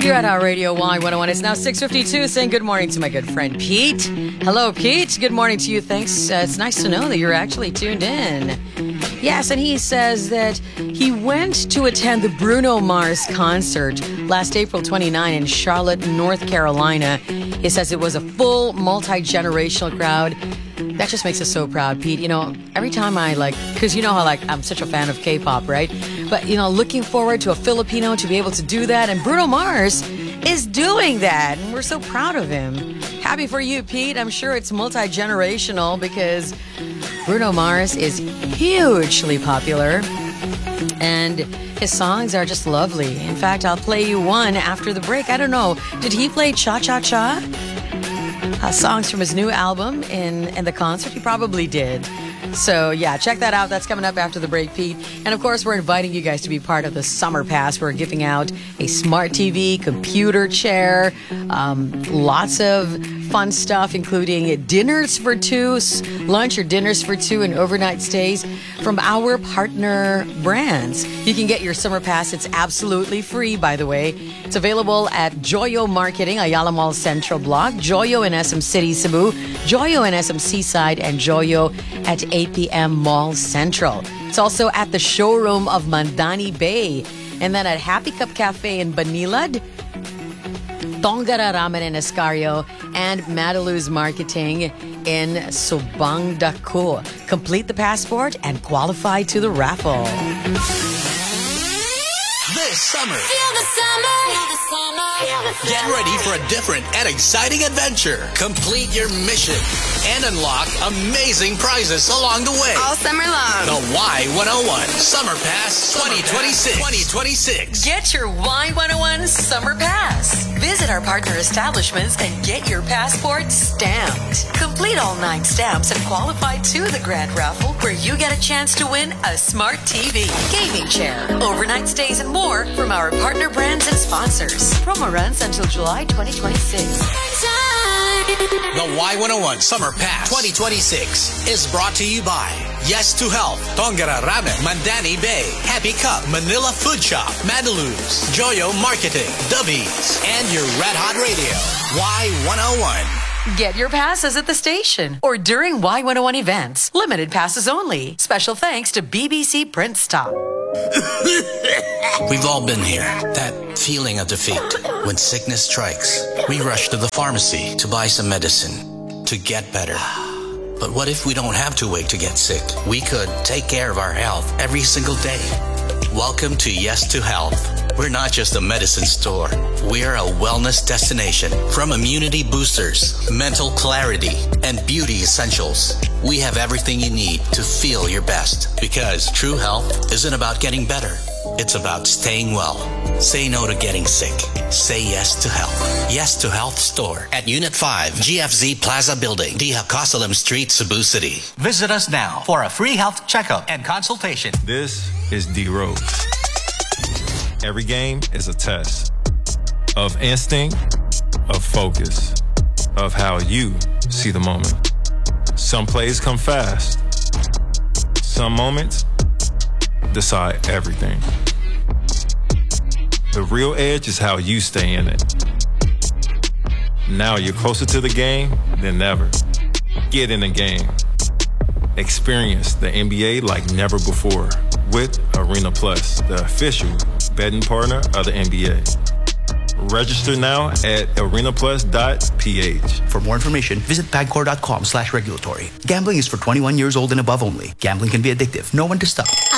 You're at our Radio Y101. It's now 6:52, saying good morning to my good friend Pete. Hello, Pete. Good morning to you. Thanks. It's nice to know that you're actually tuned in. Yes, and he says that he went to attend the Bruno Mars concert last April 29 in Charlotte, North Carolina. He says it was a full, multi-generational crowd. That just makes us so proud, Pete. You know, every time because you know how I'm such a fan of K-pop, right? But, looking forward to a Filipino to be able to do that. And Bruno Mars is doing that. And we're so proud of him. Happy for you, Pete. I'm sure it's multi-generational because Bruno Mars is hugely popular. And his songs are just lovely. In fact, I'll play you one after the break. I don't know. Did he play Cha Cha Cha? Songs from his new album in the concert? He probably did. So, yeah, check that out. That's coming up after the break, Pete. And, of course, we're inviting you guys to be part of the Summer Pass. We're giving out a smart TV, computer chair, lots of fun stuff, including dinners for two, lunch or dinners for two, and overnight stays from our partner brands. You can get your Summer Pass. It's absolutely free, by the way. It's available at Joyo Marketing, Ayala Mall Central Block, Joyo in SM City, Cebu, Joyo in SM Seaside, and Joyo at APM Mall Central. It's also at the showroom of Mandani Bay, and then at Happy Cup Cafe in Banilad, Tongara Ramen in Escario, and Madaluz Marketing in Subang Dako. Complete the passport and qualify to the raffle. This summer, Feel the summer. Feel the summer. Feel the summer. get ready for a different and exciting adventure. Complete your mission and unlock amazing prizes along the way. All summer long. The Y101 Summer Pass 2026. Get your Y101 Summer Pass. Visit our partner establishments and get your passport stamped. Complete all 9 stamps and qualify to the grand raffle where you get a chance to win a smart TV, gaming chair, overnight stays, and more from our partner brands and sponsors. Promo runs until July 2026. The Y101 Summer Pass 2026 is brought to you by Yes to Health, Tongara Ramen, Mandani Bay, Happy Cup, Manila Food Shop, Madaluz, Joyo Marketing, Dubbies, and your Red Hot Radio. Y101. Get your passes at the station or during Y101 events. Limited passes only. Special thanks to BBC Print Stop. We've all been here. That feeling of defeat. When sickness strikes, we rush to the pharmacy to buy some medicine to get better. But what if we don't have to wait to get sick? We could take care of our health every single day. Welcome to Yes to Health. We're not just a medicine store. We're a wellness destination. From immunity boosters, mental clarity, and beauty essentials, we have everything you need to feel your best. Because true health isn't about getting better. It's about staying well. Say no to getting sick. Say yes to health. Yes to Health Store at Unit 5, GFZ Plaza Building, Diha Cosalam Street, Cebu City. Visit us now for a free health checkup and consultation. This is D Rose. Every game is a test of instinct, of focus, of how you see the moment. Some plays come fast. Some moments decide everything. The real edge is how you stay in it. Now you're closer to the game than ever. Get in the game. Experience the NBA like never before with Arena Plus, the official betting partner of the NBA. Register now at arenaplus.ph. For more information, visit pagcor.com/regulatory. Gambling is for 21 years old and above only. Gambling can be addictive. Know when to stop.